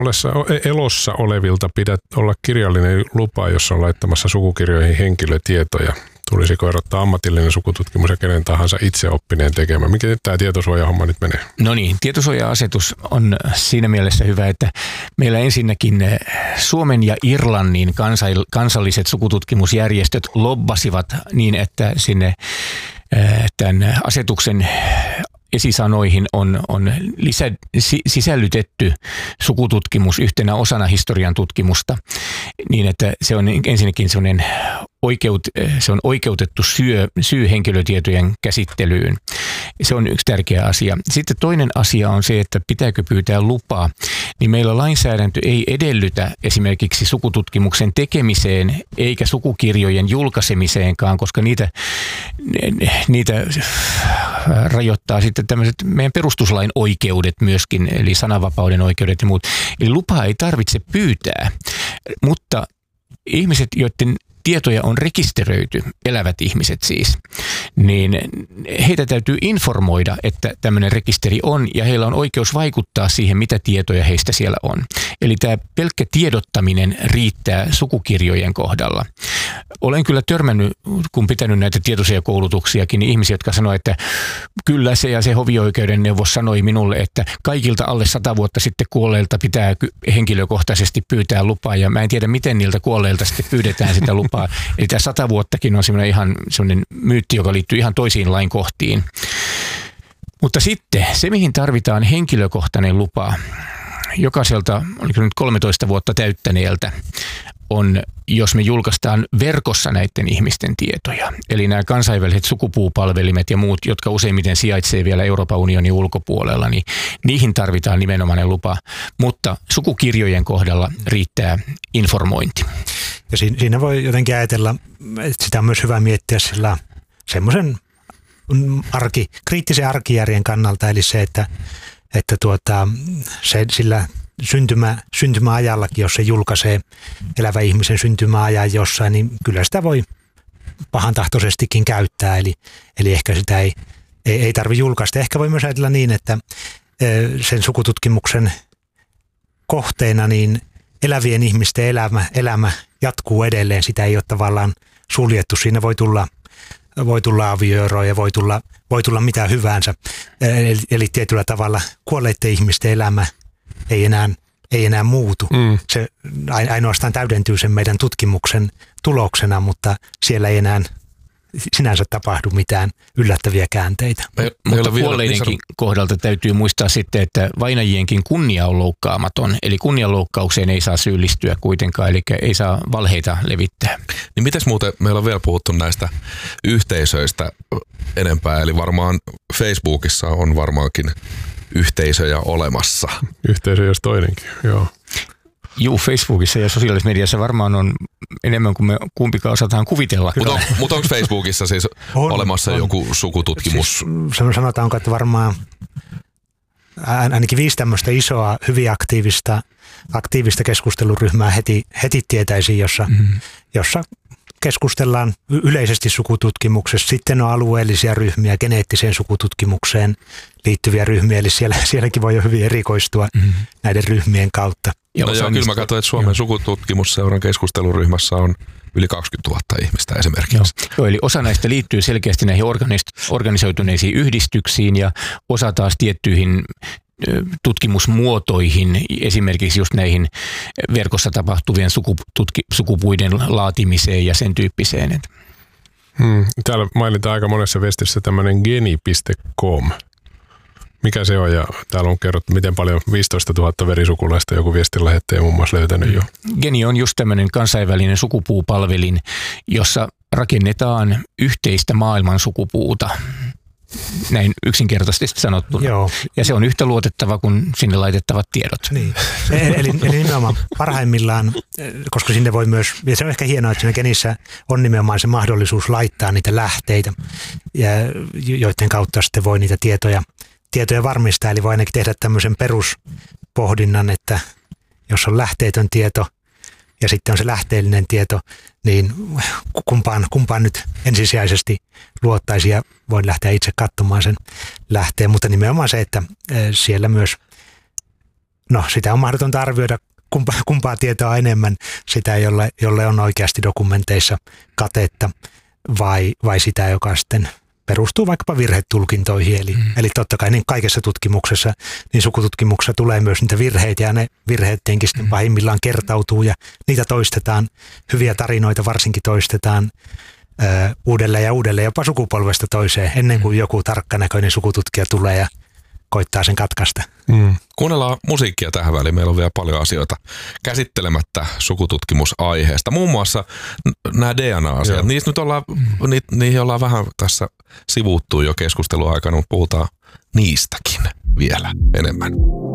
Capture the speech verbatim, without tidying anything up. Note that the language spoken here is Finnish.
Elossa olevilta pitää olla kirjallinen lupa, jossa on laittamassa sukukirjoihin henkilötietoja. Tulisiko erottaa ammatillinen sukututkimus ja kenen tahansa itseoppineen tekemä? Miten tämä tietosuojahomma nyt menee? No niin, tietosuoja-asetus on siinä mielessä hyvä, että meillä ensinnäkin Suomen ja Irlannin kansalliset sukututkimusjärjestöt lobbasivat niin, että sinne tämän asetuksen esisanoihin on, on lisä, sisällytetty sukututkimus yhtenä osana historian tutkimusta niin, että se on ensinnäkin sellainen oikeut, se on oikeutettu syy, syy henkilötietojen käsittelyyn. Se on yksi tärkeä asia. Sitten toinen asia on se, että pitääkö pyytää lupaa. Niin meillä lainsäädäntö ei edellytä esimerkiksi sukututkimuksen tekemiseen eikä sukukirjojen julkaisemiseenkaan, koska niitä, niitä rajoittaa sitten tämmöiset meidän perustuslain oikeudet myöskin, eli sananvapauden oikeudet ja muut. Eli lupaa ei tarvitse pyytää, mutta ihmiset, joiden tietoja on rekisteröity, elävät ihmiset siis, niin heitä täytyy informoida, että tämmöinen rekisteri on ja heillä on oikeus vaikuttaa siihen, mitä tietoja heistä siellä on. Eli tämä pelkkä tiedottaminen riittää sukukirjojen kohdalla. Olen kyllä törmännyt, kun pitänyt näitä tietosuojakoulutuksiakin, niin ihmisiä, jotka sanoo, että kyllä se ja se hovioikeuden neuvos sanoi minulle, että kaikilta alle sata vuotta sitten kuolleilta pitää henkilökohtaisesti pyytää lupaa ja mä en tiedä, miten niiltä kuolleilta sitten pyydetään sitä lupaa. Eli tämä sata vuottakin on semmoinen ihan semmoinen myytti, joka liittyy ihan toisiin lainkohtiin. Mutta sitten se, mihin tarvitaan henkilökohtainen lupa jokaiselta, oliko nyt kolmetoista vuotta täyttäneeltä, on, jos me julkaistaan verkossa näiden ihmisten tietoja. Eli nämä kansainväliset sukupuupalvelimet ja muut, jotka useimmiten sijaitsee vielä Euroopan unionin ulkopuolella, niin niihin tarvitaan nimenomainen lupa, mutta sukukirjojen kohdalla riittää informointi. Ja siinä voi jotenkin ajatella, että sitä on myös hyvä miettiä sillä semmoisen arki, kriittisen arkijärjen kannalta, eli se, että, että tuota, se, sillä syntymä, syntymäajallakin, jos se julkaisee elävä ihmisen syntymäajan jossain, niin kyllä sitä voi pahantahtoisestikin käyttää, eli, eli ehkä sitä ei, ei, ei tarvitse julkaista. Ehkä voi myös ajatella niin, että sen sukututkimuksen kohteena niin elävien ihmisten elämä, elämä jatkuu edelleen, sitä ei ole tavallaan suljettu. Siinä voi tulla, voi tulla avioeroa ja voi tulla, voi tulla mitä hyvänsä. Eli, eli tietyllä tavalla kuolleiden ihmisten elämä ei enää, ei enää muutu. Mm. Se ainoastaan täydentyy sen meidän tutkimuksen tuloksena, mutta siellä ei enää sinänsä tapahdu mitään yllättäviä käänteitä. Me, mutta kuolleidenkin niin kohdalta täytyy muistaa sitten, että vainajienkin kunnia on loukkaamaton. Eli kunnianloukkaukseen ei saa syyllistyä kuitenkaan, eli ei saa valheita levittää. Niin mites muuten, meillä on vielä puhuttu näistä yhteisöistä enempää, eli varmaan Facebookissa on varmaankin yhteisöjä olemassa. Yhteisö jos toinenkin, joo. Juu, Facebookissa ja sosiaalisessa mediassa varmaan on enemmän kuin me kumpikaan osataan kuvitella. Mutta on, mut onko Facebookissa siis on, olemassa on. joku sukututkimus? Siis, sanotaanko, että varmaan ainakin viisi tämmöistä isoa, hyvin aktiivista, aktiivista keskusteluryhmää heti, heti tietäisi, jossa, mm-hmm. jossa keskustellaan yleisesti sukututkimuksessa. Sitten on alueellisia ryhmiä, geneettiseen sukututkimukseen liittyviä ryhmiä, eli siellä, sielläkin voi jo hyvin erikoistua mm-hmm. näiden ryhmien kautta. No joo, kyllä mä katsoin, että Suomen joo. sukututkimusseuran keskusteluryhmässä on yli kaksikymmentätuhatta ihmistä esimerkiksi. Joo. Joo, eli osa näistä liittyy selkeästi näihin organis- organisoituneisiin yhdistyksiin ja osa taas tiettyihin tutkimusmuotoihin, esimerkiksi just näihin verkossa tapahtuvien sukututki- sukupuiden laatimiseen ja sen tyyppiseen. Hmm. Täällä mainitaan aika monessa vestissä tämmöinen geni piste com. Mikä se on? Ja täällä on kerrottu, miten paljon viisitoista tuhatta verisukulaista joku viestinlähettäjä muun muassa löytänyt jo. Geni on just tämmöinen kansainvälinen sukupuupalvelin, jossa rakennetaan yhteistä maailman sukupuuta. Näin yksinkertaisesti sanottuna. Joo. Ja se on yhtä luotettava kuin sinne laitettavat tiedot. Niin. Eli, eli nimenomaan parhaimmillaan, koska sinne voi myös, ja se on ehkä hienoa, että siinä Genissä on nimenomaan se mahdollisuus laittaa niitä lähteitä, ja joiden kautta sitten voi niitä tietoja, tietoja varmistaa. Eli voi ainakin tehdä tämmöisen peruspohdinnan, että jos on lähteetön tieto ja sitten on se lähteellinen tieto, niin kumpaan, kumpaan nyt ensisijaisesti luottaisi ja voin lähteä itse katsomaan sen lähteen. Mutta nimenomaan se, että siellä myös no sitä on mahdotonta arvioida, kumpa, kumpaa tietoa enemmän, sitä jolle, jolle on oikeasti dokumenteissa katetta vai, vai sitä, joka sitten perustuu vaikkapa virhetulkintoihin. Eli, mm. eli totta kai niin kaikessa tutkimuksessa, niin sukututkimuksessa tulee myös niitä virheitä ja ne virheet tietenkin sitten pahimmillaan kertautuu ja niitä toistetaan. Hyviä tarinoita varsinkin toistetaan ö, uudelleen ja uudelleen jopa sukupolvesta toiseen ennen kuin joku tarkkanäköinen sukututkija tulee ja koittaa sen katkaista. Mm. Kuunnellaan musiikkia tähän väliin. Meillä on vielä paljon asioita käsittelemättä sukututkimusaiheesta. Muun muassa nämä D N A-asiat. Niistä nyt ollaan, ni, niihin ollaan vähän tässä sivuuttu jo keskustelun aikana, mutta puhutaan niistäkin vielä enemmän.